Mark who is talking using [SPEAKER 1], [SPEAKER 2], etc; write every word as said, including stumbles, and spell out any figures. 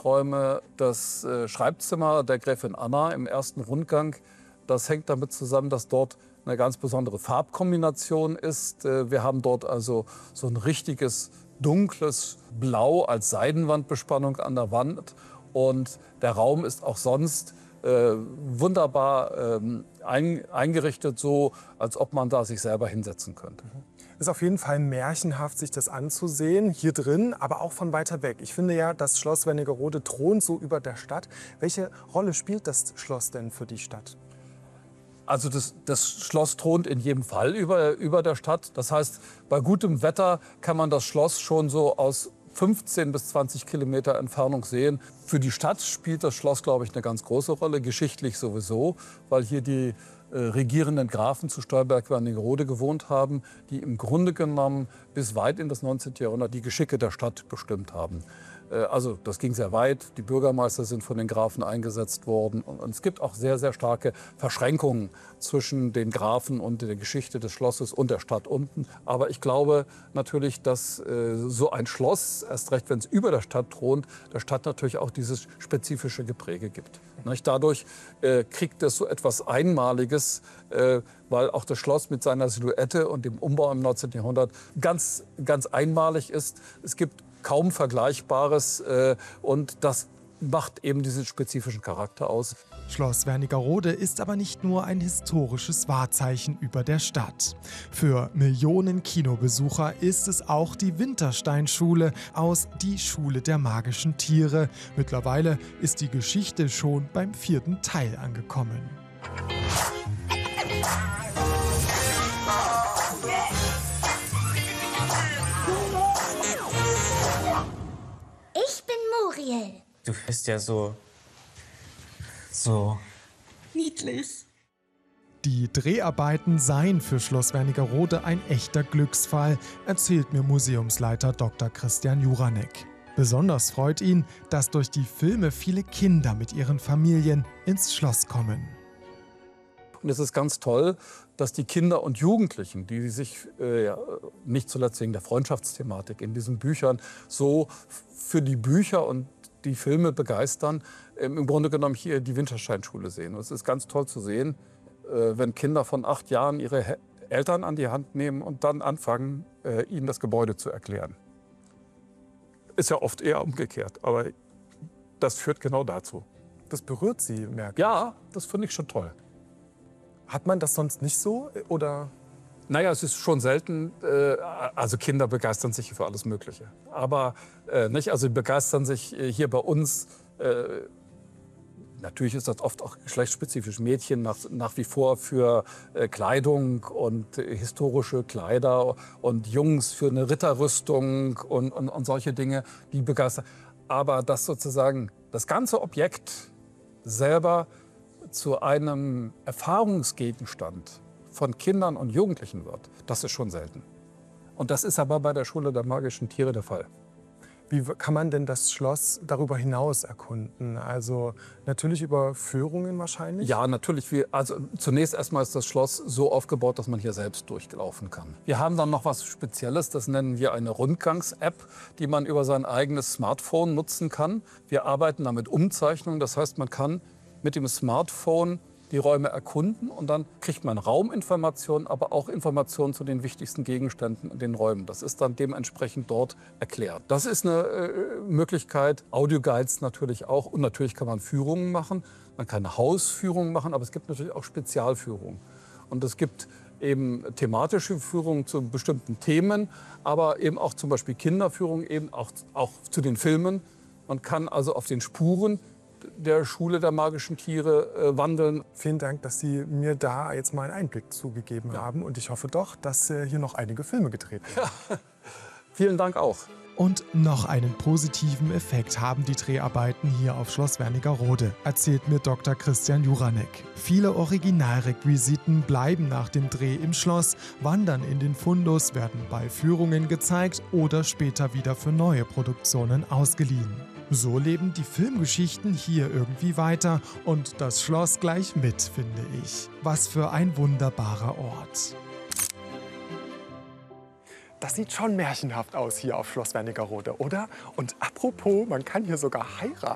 [SPEAKER 1] Räume das äh, Schreibzimmer der Gräfin Anna im ersten Rundgang. Das hängt damit zusammen, dass dort eine ganz besondere Farbkombination ist. Äh, wir haben dort also so ein richtiges dunkles Blau als Seidenwandbespannung an der Wand. Und der Raum ist auch sonst äh, wunderbar ähm, ein, eingerichtet, so als ob man da sich selber hinsetzen könnte.
[SPEAKER 2] Es ist auf jeden Fall märchenhaft, sich das anzusehen, hier drin, aber auch von weiter weg. Ich finde ja, das Schloss Wernigerode thront so über der Stadt. Welche Rolle spielt das Schloss denn für die Stadt?
[SPEAKER 1] Also das, das Schloss thront in jedem Fall über, über der Stadt. Das heißt, bei gutem Wetter kann man das Schloss schon so aus fünfzehn bis zwanzig Kilometer Entfernung sehen. Für die Stadt spielt das Schloss, glaube ich, eine ganz große Rolle, geschichtlich sowieso, weil hier die äh, regierenden Grafen zu Stolberg-Wernigerode gewohnt haben, die im Grunde genommen bis weit in das neunzehnte Jahrhundert die Geschicke der Stadt bestimmt haben. Äh, also das ging sehr weit. Die Bürgermeister sind von den Grafen eingesetzt worden. Und, und es gibt auch sehr, sehr starke Verschränkungen zwischen den Grafen und der Geschichte des Schlosses und der Stadt unten. Aber ich glaube natürlich, dass äh, so ein Schloss, erst recht, wenn es über der Stadt thront, der Stadt natürlich auch dieses spezifische Gepräge gibt. Nicht? Dadurch äh, kriegt es so etwas Einmaliges, äh, weil auch das Schloss mit seiner Silhouette und dem Umbau im neunzehnten Jahrhundert ganz, ganz einmalig ist. Es gibt kaum Vergleichbares äh, und das macht eben diesen spezifischen Charakter aus.
[SPEAKER 3] Schloss Wernigerode ist aber nicht nur ein historisches Wahrzeichen über der Stadt. Für Millionen Kinobesucher ist es auch die Wintersteinschule aus Die Schule der magischen Tiere. Mittlerweile ist die Geschichte schon beim vierten Teil angekommen.
[SPEAKER 4] Ich bin Muriel.
[SPEAKER 5] Du bist ja so... so...
[SPEAKER 4] Niedlich.
[SPEAKER 3] Die Dreharbeiten seien für Schloss Wernigerode ein echter Glücksfall, erzählt mir Museumsleiter Doktor Christian Juranek. Besonders freut ihn, dass durch die Filme viele Kinder mit ihren Familien ins Schloss kommen.
[SPEAKER 1] Und es ist ganz toll, dass die Kinder und Jugendlichen, die sich äh, ja, nicht zuletzt wegen der Freundschaftsthematik in diesen Büchern so für die Bücher und die Filme begeistern, äh, im Grunde genommen hier die Wintersteinschule sehen. Und es ist ganz toll zu sehen, äh, wenn Kinder von acht Jahren ihre He- Eltern an die Hand nehmen und dann anfangen, äh, ihnen das Gebäude zu erklären. Ist ja oft eher umgekehrt, aber das führt genau dazu.
[SPEAKER 2] Das berührt Sie, merke ich.
[SPEAKER 1] Ja, das finde ich schon toll.
[SPEAKER 2] Hat man das sonst nicht so? Oder?
[SPEAKER 1] Naja, es ist schon selten, äh, also Kinder begeistern sich für alles Mögliche. Aber äh, nicht, also sie begeistern sich äh, hier bei uns, äh, natürlich ist das oft auch geschlechtsspezifisch, Mädchen nach, nach wie vor für äh, Kleidung und äh, historische Kleider und Jungs für eine Ritterrüstung und, und, und solche Dinge, die begeistern. Aber dass sozusagen das ganze Objekt selber zu einem Erfahrungsgegenstand von Kindern und Jugendlichen wird, das ist schon selten. Und das ist aber bei der Schule der magischen Tiere der Fall.
[SPEAKER 2] Wie kann man denn das Schloss darüber hinaus erkunden? Also natürlich über Führungen wahrscheinlich?
[SPEAKER 1] Ja, natürlich. Wir, also zunächst erstmal ist das Schloss so aufgebaut, dass man hier selbst durchlaufen kann. Wir haben dann noch was Spezielles, das nennen wir eine Rundgangs-App, die man über sein eigenes Smartphone nutzen kann. Wir arbeiten da mit Umzeichnungen, das heißt, man kann mit dem Smartphone die Räume erkunden und dann kriegt man Rauminformationen, aber auch Informationen zu den wichtigsten Gegenständen in den Räumen. Das ist dann dementsprechend dort erklärt. Das ist eine äh, Möglichkeit, Audioguides natürlich auch und natürlich kann man Führungen machen. Man kann eine Hausführung machen, aber es gibt natürlich auch Spezialführungen. Und es gibt eben thematische Führungen zu bestimmten Themen, aber eben auch zum Beispiel Kinderführungen, eben auch, auch zu den Filmen. Man kann also auf den Spuren der Schule der magischen Tiere äh, wandeln.
[SPEAKER 2] Vielen Dank, dass Sie mir da jetzt mal einen Einblick zugegeben ja. haben. Und ich hoffe doch, dass äh, hier noch einige Filme gedreht werden.
[SPEAKER 1] Ja. Vielen Dank auch.
[SPEAKER 3] Und noch einen positiven Effekt haben die Dreharbeiten hier auf Schloss Wernigerode, erzählt mir Doktor Christian Juranek. Viele Originalrequisiten bleiben nach dem Dreh im Schloss, wandern in den Fundus, werden bei Führungen gezeigt oder später wieder für neue Produktionen ausgeliehen. So leben die Filmgeschichten hier irgendwie weiter und das Schloss gleich mit, finde ich. Was für ein wunderbarer Ort.
[SPEAKER 2] Das sieht schon märchenhaft aus hier auf Schloss Wernigerode, oder? Und apropos, man kann hier sogar heiraten.